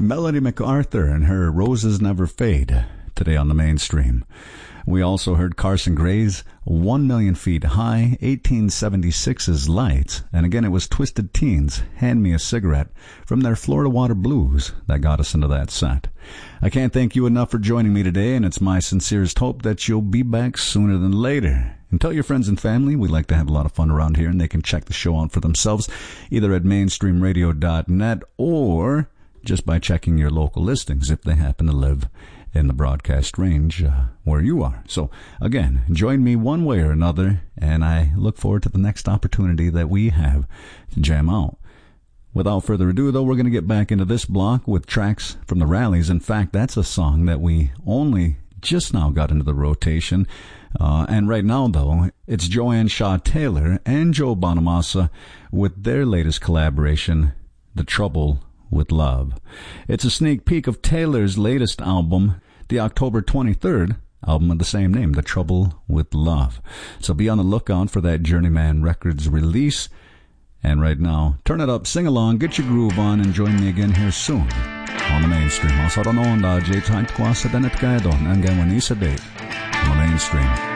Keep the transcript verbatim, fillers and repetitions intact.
Melody MacArthur and her Roses Never Fade today on the mainstream. We also heard Carson Gray's One Million Feet High, eighteen seventy-six's Lights, and again it was Twisted Teens, Hand Me a Cigarette, from their Florida Water Blues that got us into that set. I can't thank you enough for joining me today, and it's my sincerest hope that you'll be back sooner than later. And tell your friends and family we like to have a lot of fun around here, and they can check the show out for themselves, either at mainstream radio dot net or just by checking your local listings if they happen to live in the broadcast range uh, where you are. So, again, join me one way or another, and I look forward to the next opportunity that we have to jam out. Without further ado, though, we're going to get back into this block with tracks from the Rallies. In fact, that's a song that we only just now got into the rotation. Uh, and right now, though, it's Joanne Shaw Taylor and Joe Bonamassa with their latest collaboration, The Trouble with Love. It's a sneak peek of Taylor's latest album, the October twenty-third album of the same name, The Trouble with Love. So be on the lookout for that Journeyman Records release. And right now, turn it up, sing along, get your groove on, and join me again here soon on the mainstream. Also, on the J-Type Kwasa Danet Kaedon, and Gawanisa Date on the mainstream.